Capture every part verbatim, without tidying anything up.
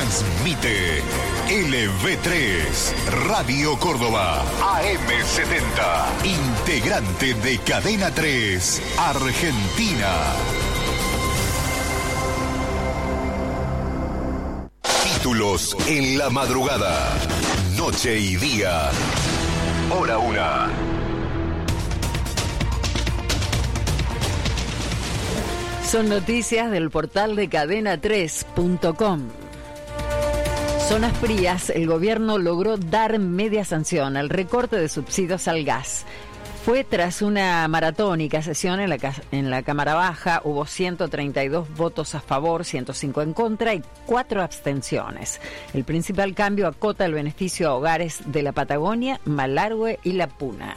Transmite L V tres, Radio Córdoba, A M setenta, integrante de Cadena tres, Argentina. Títulos en la madrugada, noche y día, hora una. Son noticias del portal de cadena tres punto com. Zonas frías, el gobierno logró dar media sanción al recorte de subsidios al gas. Fue tras una maratónica sesión en la, en la Cámara Baja, hubo ciento treinta y dos votos a favor, ciento cinco en contra y cuatro abstenciones. El principal cambio acota el beneficio a hogares de la Patagonia, Malargüe y La Puna.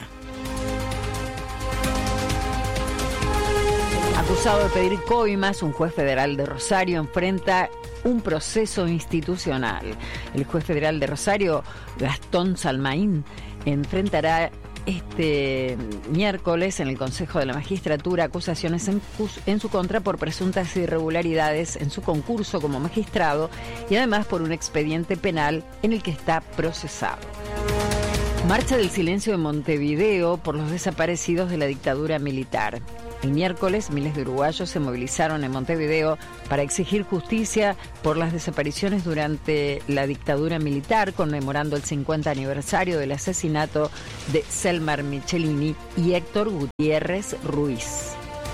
Acusado de pedir coimas, un juez federal de Rosario enfrenta un proceso institucional. El juez federal de Rosario, Gastón Salmaín, enfrentará este miércoles en el Consejo de la Magistratura acusaciones en, en su contra por presuntas irregularidades en su concurso como magistrado y además por un expediente penal en el que está procesado. Marcha del silencio de Montevideo por los desaparecidos de la dictadura militar. El miércoles, miles de uruguayos se movilizaron en Montevideo para exigir justicia por las desapariciones durante la dictadura militar, conmemorando el cincuenta aniversario del asesinato de Selmar Michelini y Héctor Gutiérrez Ruiz.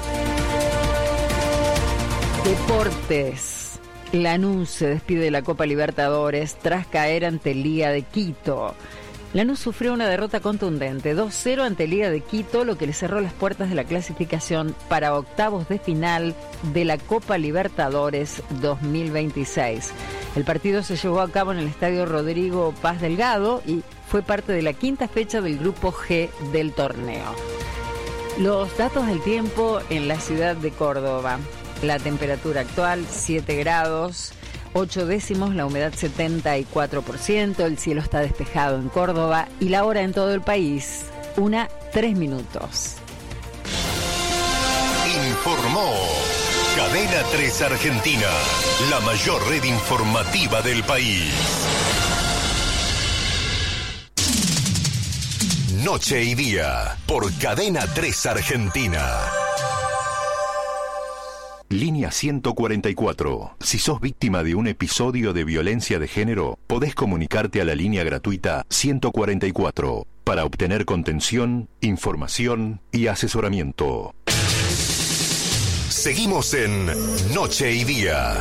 Deportes. Lanús se despide de la Copa Libertadores tras caer ante Liga de Quito. Lanús sufrió una derrota contundente, dos cero ante Liga de Quito, lo que le cerró las puertas de la clasificación para octavos de final de la Copa Libertadores dos mil veintiséis. El partido se llevó a cabo en el Estadio Rodrigo Paz Delgado y fue parte de la quinta fecha del Grupo G del torneo. Los datos del tiempo en la ciudad de Córdoba. La temperatura actual, siete grados. ocho décimos, la humedad setenta y cuatro por ciento, el cielo está despejado en Córdoba y la hora en todo el país, una, tres minutos. Informó Cadena tres Argentina, la mayor red informativa del país. Noche y día, por Cadena tres Argentina. Línea ciento cuarenta y cuatro. Si sos víctima de un episodio de violencia de género, podés comunicarte a la línea gratuita ciento cuarenta y cuatro para obtener contención, información y asesoramiento. Seguimos en Noche y Día.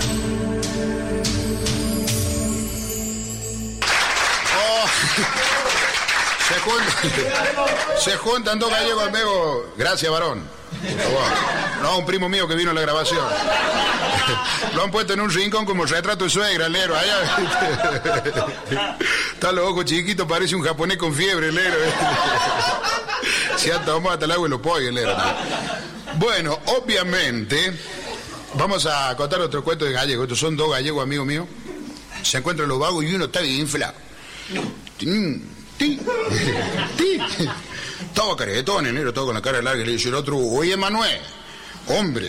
Oh, se, juntan, se juntan dos gallegos amigos. Gracias, varón. No, un primo mío que vino a la grabación. Lo han puesto en un rincón como retrato de suegra, el héroe. Allá. Está los ojos chiquitos, parece un japonés con fiebre, el héroe. Se ha tomado hasta el agua y lo pollo, el héroe. Bueno, obviamente, vamos a contar otro cuento de gallegos. Estos son dos gallegos amigos míos. Se encuentran los vagos y uno está bien inflado. ¡Ti! ¡Ti! ¡Ti! Todo caretón, enero, todo con la cara larga. Y le dice el otro, oye, Manuel, hombre,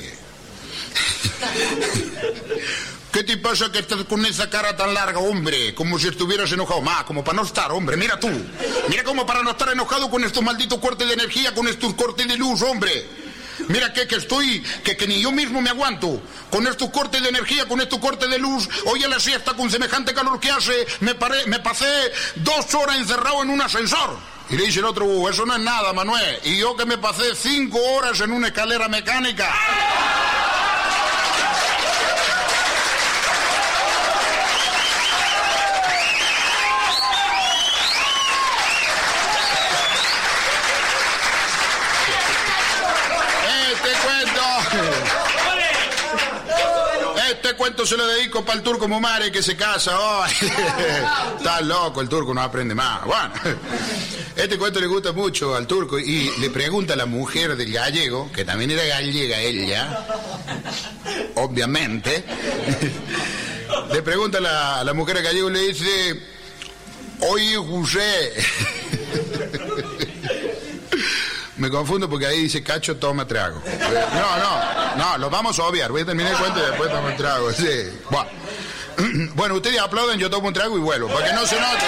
¿qué te pasa que estás con esa cara tan larga, hombre? Como si estuvieras enojado. Más, como para no estar, hombre, mira tú. Mira como para no estar enojado con estos malditos cortes de energía, con estos cortes de luz, hombre. Mira que, que estoy, que, que ni yo mismo me aguanto. Con estos cortes de energía, con estos cortes de luz. Hoy a la siesta, con semejante calor que hace, me, paré, me pasé dos horas encerrado en un ascensor. Y le dice el otro, uh, eso no es nada, Manuel. Y yo que me pasé cinco horas en una escalera mecánica. Este cuento... Este cuento se lo dedico para el turco Mumare que se casa hoy. Está loco, el turco no aprende más. Bueno, este cuento le gusta mucho al turco y le pregunta a la mujer del gallego, que también era gallega ella, obviamente. Le pregunta a la, a la mujer del gallego y le dice, oye, José. Me confundo porque ahí dice cacho, toma trago. No, no, no, lo vamos a obviar. Voy a terminar el cuento y después toma trago. Sí. Bueno, Bueno, ustedes aplauden, yo tomo un trago y vuelvo, para que no se note.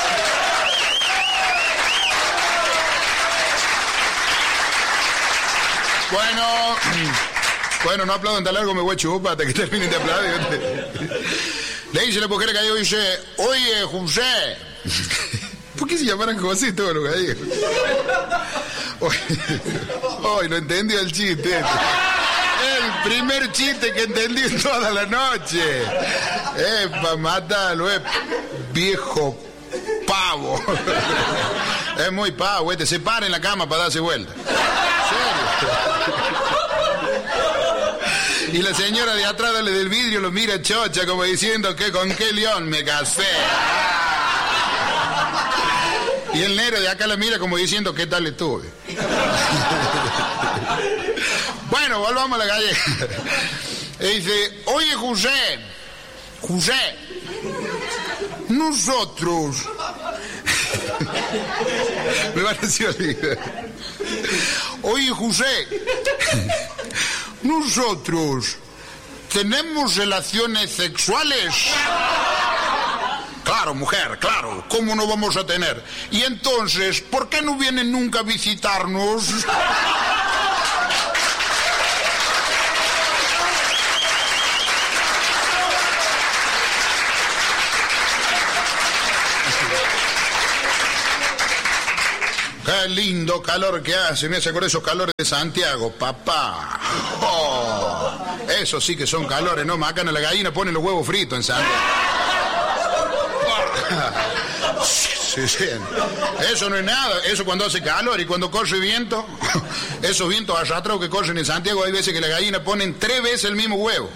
Bueno, bueno, no aplaudan tan largo, me voy a chupar hasta que terminen de aplaudir. Le dice la mujer que dice, oye, José. ¿Por qué se llamaran José todos los gallegos? Hoy no entendió el chiste. El primer chiste que entendí en toda la noche. Eh, para matarlo, eh, viejo pavo. Es muy pavo, este se para en la cama para darse vuelta. Y la señora de atrás dale del vidrio lo mira chocha como diciendo que con qué león me casé. Y el negro de acá la mira como diciendo qué tal estuve. Bueno, volvamos a la gallega. Y dice, oye José, José, nosotros... Me pareció lindo. Oye José, nosotros tenemos relaciones sexuales. Claro, mujer, claro, ¿cómo no vamos a tener? Y entonces, ¿por qué no vienen nunca a visitarnos? Qué lindo calor que hace, me hace acordar esos calores de Santiago, papá. Oh, eso sí que son calores, ¿no? Macan a la gallina, ponen los huevos fritos en Santiago. Sí, sí. Eso no es nada, eso cuando hace calor y cuando corre viento, esos vientos arrastrados que corren en Santiago, hay veces que las gallinas ponen tres veces el mismo huevo.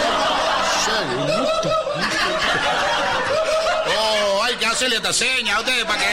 Oh, hay que hacerle esta seña a ustedes para que...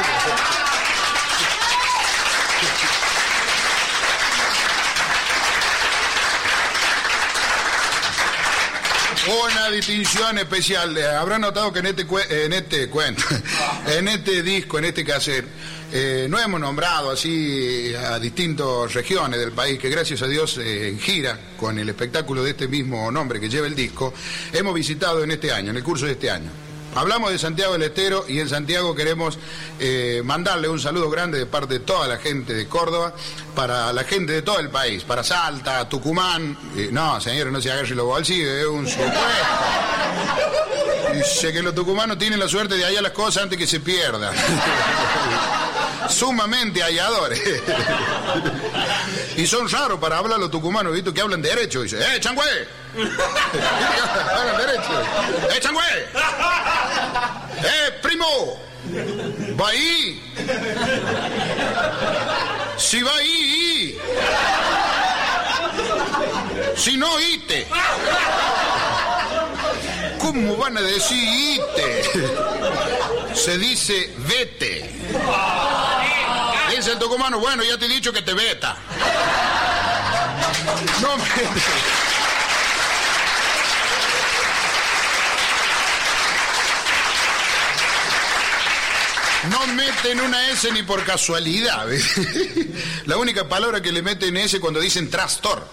Una distinción especial. Habrán notado que en este, cu en este cuento, en este disco, en este cassette, eh, no hemos nombrado así a distintas regiones del país que gracias a Dios eh, en gira con el espectáculo de este mismo nombre que lleva el disco, hemos visitado en este año, en el curso de este año. Hablamos de Santiago del Estero y en Santiago queremos eh, mandarle un saludo grande de parte de toda la gente de Córdoba, para la gente de todo el país, para Salta, Tucumán. Eh, no, señores, no se agarre los bolsillos, es un supuesto. Dice que los tucumanos tienen la suerte de hallar las cosas antes que se pierdan. Sumamente halladores. Y son raros para hablar los tucumanos, ¿visto? Que hablan derecho. Dice, ¡eh, changüe! Hablan derecho. ¡Eh, changüe! ¡Eh, primo! ¡Va ahí! Si va ahí, si no, ite. ¿Cómo van a decir ite? Se dice vete. Dice el tucumano, bueno, ya te he dicho que te veta. No me... No meten una S ni por casualidad. La única palabra que le meten S cuando dicen trastor.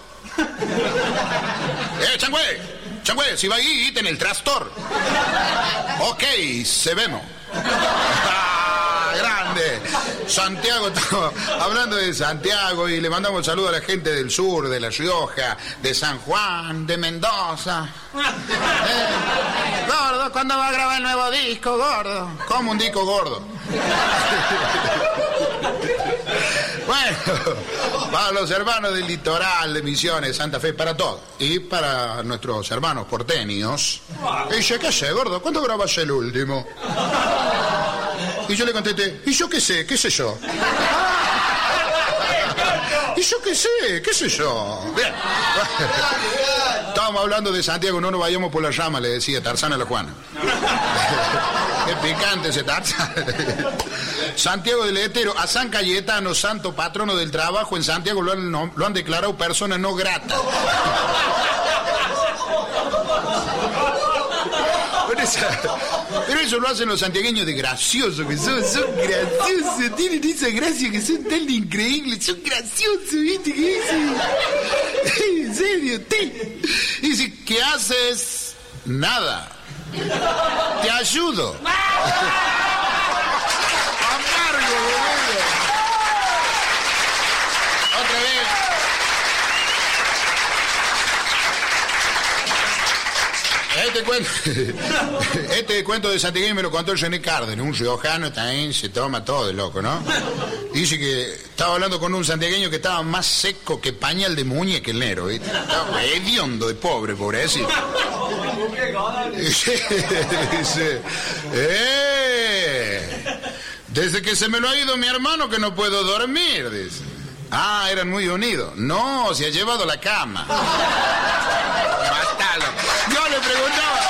¡Eh, changüe! ¡Changüe! Si va ahí, en el trastor. Ok, se vemos. Ah, grande. Santiago, hablando de Santiago, y le mandamos un saludo a la gente del sur, de La Rioja, de San Juan, de Mendoza. Eh, gordo, ¿cuándo va a grabar el nuevo disco, gordo? ¿Cómo un disco gordo? Bueno, para los hermanos del litoral, de Misiones, Santa Fe, para todos. Y para nuestros hermanos porteños. Y yo, ¿qué sé, gordo? ¿Cuándo grabas el último? Y yo le contesté, ¿y yo qué sé? ¿Qué sé yo? ¿Y yo qué sé? ¿Qué sé yo? Bien. Estábamos hablando de Santiago, no nos vayamos por la rama, le decía Tarzán a la Juana. Qué picante ese Tarzán. Santiago del Estero, a San Cayetano, santo patrono del trabajo, en Santiago lo han, no, lo han declarado persona no grata. Pero eso lo hacen los santiagueños de graciosos, que son, son graciosos, tienen esa gracia que son tan increíbles, son graciosos, ¿viste? ¿Qué dicen? En serio, te. Dice, ¿qué haces? Nada. Te ayudo. Amargo, boludo. Otra vez. Este cuento, este cuento de Santigueño me lo contó el René Cárdenas, un riojano también, se toma todo el loco, ¿no? Dice que estaba hablando con un santiagueño que estaba más seco que pañal de muñeca el negro, ¿viste? Estaba hediondo de pobre, pobrecito. Dice, dice, ¡eh! Desde que se me lo ha ido mi hermano que no puedo dormir, dice. Ah, eran muy unidos. No, se ha llevado la cama. Mátalo. Yo le preguntaba.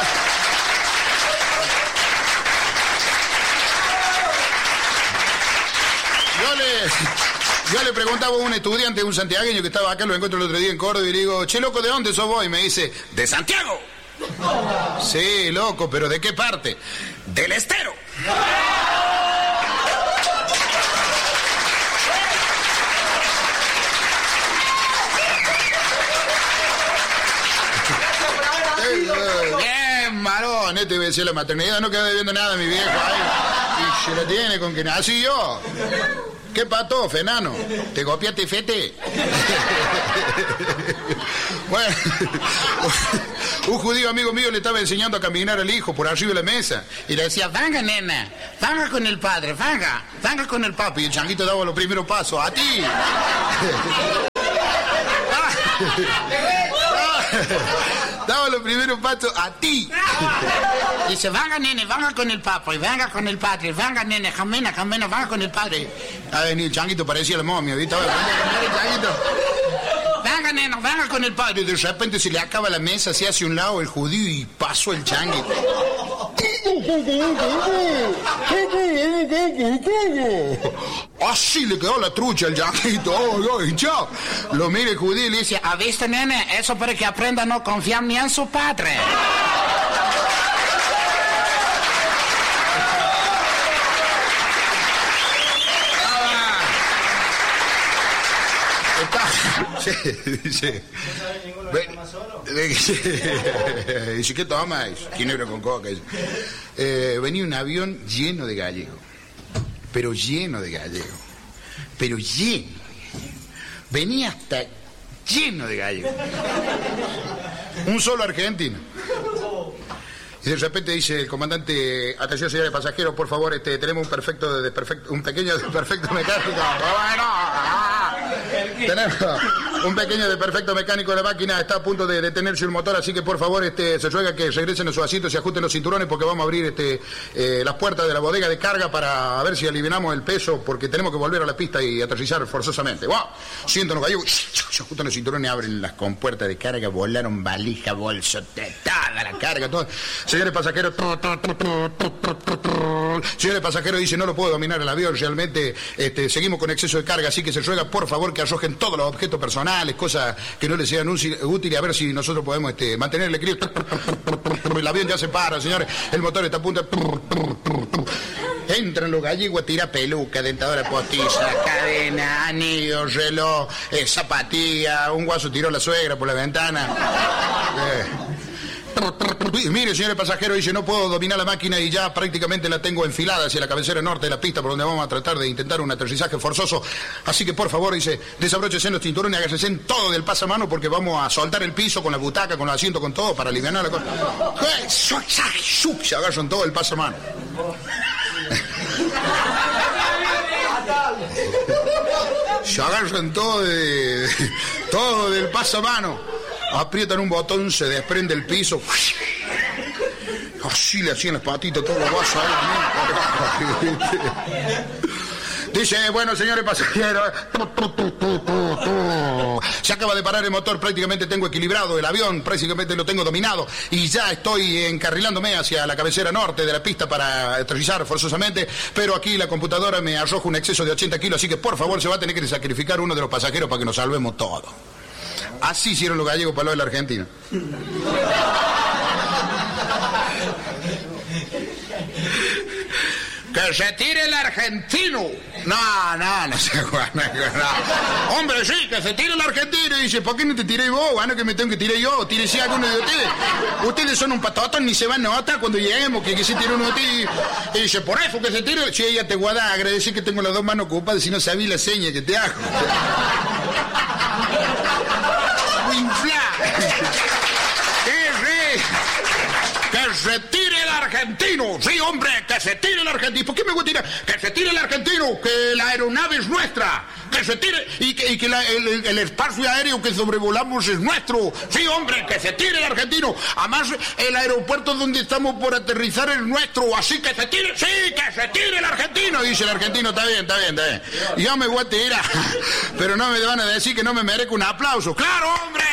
Yo le, yo le preguntaba a un estudiante, un santiagueño que estaba acá, lo encuentro el otro día en Córdoba, y le digo, che, loco, ¿de dónde sos vos? Y me dice, de Santiago. Sí, loco, pero ¿de qué parte? Del Estero. Bien, varón, este me decía la maternidad, no queda debiendo nada mi viejo. Ay, y se la tiene con que nací yo. ¿Qué pato, fenano? ¿Te copiaste, fete? Bueno, un judío amigo mío le estaba enseñando a caminar al hijo por arriba de la mesa y le decía, venga, nena, venga con el padre, venga, venga con el papi. Y el changuito daba los primeros pasos, a ti. Daba los primeros pasos a ti. Dice, venga, nene, venga con el papi, venga con el padre, venga, nene, camina, camina, venga con el padre. A ver, el changuito parecía la momia, ¿viste? Venga, venga, nena, venga con el padre. De repente se le acaba la mesa, se hace un lado el judío y pasó el changuito. Así le quedó la trucha al changuito. Oh, oh, chao. Lo mira el judío y le dice, ¿ha visto, nene? Eso para que aprenda a no confiar ni en su padre. Sí, sí. Dice, ¿qué tomas? Ginebra con coca. Eh, venía un avión lleno de gallegos, pero lleno de gallegos, pero lleno. Venía hasta lleno de gallegos. Un solo argentino. Y de repente dice el comandante, atención señores pasajeros, por favor, este, tenemos un perfecto de perfecto, un pequeño desperfecto mecánico. Bueno, tenemos un pequeño desperfecto mecánico de la máquina, está a punto de detenerse el motor, así que por favor este, se ruega que regresen a sus asientos y ajusten los cinturones porque vamos a abrir este, eh, las puertas de la bodega de carga para ver si aliviamos el peso porque tenemos que volver a la pista y aterrizar forzosamente. ¡Wow! Sienten los gallegos, se ajustan los cinturones, abren las compuertas de carga, volaron valija, bolso, toda la carga, todo. Señores pasajeros, señores pasajeros, dice, no lo puedo dominar el avión, realmente este, seguimos con exceso de carga, así que se ruega por favor que arrojen todos los objetos personales, cosas que no les sean útiles, a ver si nosotros podemos este, mantener el equilibrio. El avión ya se para, señores, el motor está a punto de... Entran los gallegos a tirar peluca, dentadora postiza, cadena, anillo, reloj, eh, zapatilla, un guaso tiró la suegra por la ventana. Eh. Mire, señores pasajeros, dice, no puedo dominar la máquina y ya prácticamente la tengo enfilada hacia la cabecera norte de la pista por donde vamos a tratar de intentar un aterrizaje forzoso. Así que, por favor, dice, desabróchese los cinturones y agárrense en todo del pasamano porque vamos a soltar el piso con la butaca, con el asiento, con todo para aliviar la cosa. Se agarran todo el pasamano. Se agarran todo, de, todo del pasamano. Aprietan un botón, se desprende el piso. Así le hacían las patitas, todos los vasos ahí. Dice, bueno, señores pasajeros, se acaba de parar el motor, prácticamente tengo equilibrado el avión, prácticamente lo tengo dominado y ya estoy encarrilándome hacia la cabecera norte de la pista para aterrizar forzosamente, pero aquí la computadora me arroja un exceso de ochenta kilos, así que por favor se va a tener que sacrificar uno de los pasajeros para que nos salvemos todos. Así hicieron los gallegos para lo de la Argentina. Que se tire el argentino. No, no, no sé, Juan. No. Hombre, sí, que se tire el argentino. Y dice, ¿por qué no te tiré vos? Bueno, que me tengo que tirar yo. Tírese alguno de ustedes. Ustedes son un patotón, ni se van a notar cuando lleguemos, que, que se tire uno de ustedes. Y dice, por eso que se tire. Sí, ella te guarda, agradecer que tengo las dos manos ocupadas, si no sabía la seña que te hago. Que se tire el argentino. Sí, hombre, que se tire el argentino. ¿Por qué me voy a tirar? Que se tire el argentino, que la aeronave es nuestra. Que se tire y que, y que la, el, el espacio aéreo que sobrevolamos es nuestro. Sí, hombre, que se tire el argentino. Además, el aeropuerto donde estamos por aterrizar es nuestro. Así que se tire, sí, que se tire el argentino. Dice el argentino, está bien, está bien, está bien. Yo me voy a tirar, pero no me van a decir que no me merezco un aplauso. ¡Claro, hombre!